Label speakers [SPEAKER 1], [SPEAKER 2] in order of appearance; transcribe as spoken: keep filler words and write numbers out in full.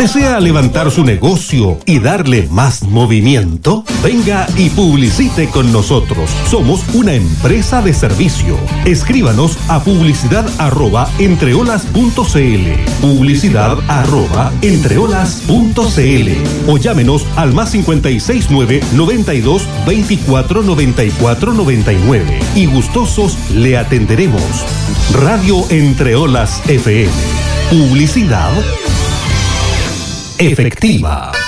[SPEAKER 1] ¿Desea levantar su negocio y darle más movimiento? Venga y publicite con nosotros. Somos una empresa de servicio. Escríbanos a publicidad arroba entreolas punto cl, publicidad arroba entreolas punto cl o llámenos al más cincuenta y seis nueve noventa y dos veinticuatro noventa y cuatro noventa y nueve y gustosos le atenderemos. Radio Entreolas F M. Publicidad efectiva.